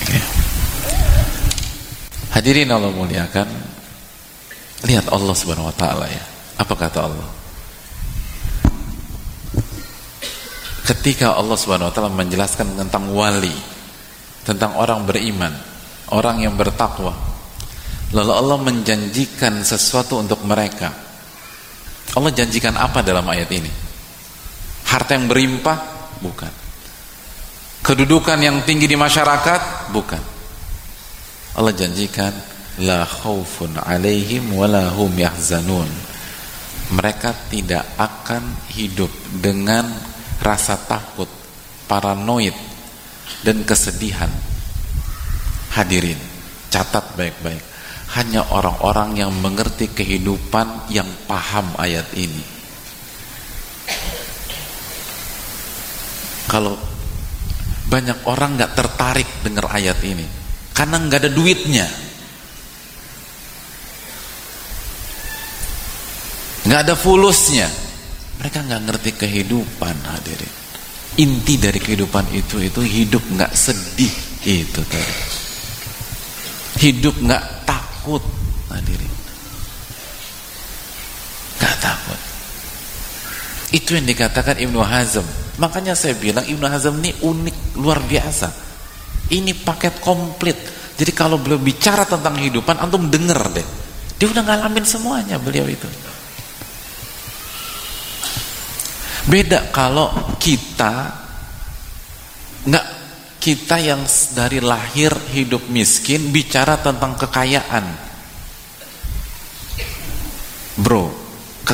Oke. Hadirin Allah muliakan, lihat Allah Subhanahu wa taala ya. Apa kata Allah? Ketika Allah Subhanahu wa taala menjelaskan tentang wali, tentang orang beriman, orang yang bertakwa, lalu Allah menjanjikan sesuatu untuk mereka. Allah janjikan apa dalam ayat ini? Harta yang berlimpah? Bukan. Kedudukan yang tinggi di masyarakat? Bukan. Allah janjikan la khaufun alaihim wala hum yahzanun. Mereka tidak akan hidup dengan rasa takut, paranoid dan kesedihan. Hadirin, catat baik-baik. Hanya orang-orang yang mengerti kehidupan yang paham ayat ini. Kalau banyak orang gak tertarik dengar ayat ini karena gak ada duitnya, gak ada fulusnya, mereka gak ngerti kehidupan. Hadirin, inti dari kehidupan itu hidup gak sedih. Itu tadi, hidup gak takut. Hadirin, gak takut. Itu yang dikatakan Ibnu Hazm. Makanya saya bilang Ibnu Hazm ini unik, luar biasa. Ini paket komplit. Jadi kalau beliau bicara tentang kehidupan, antum denger deh, dia udah ngalamin semuanya beliau itu. Beda kalau kita yang dari lahir hidup miskin bicara tentang kekayaan. Bro,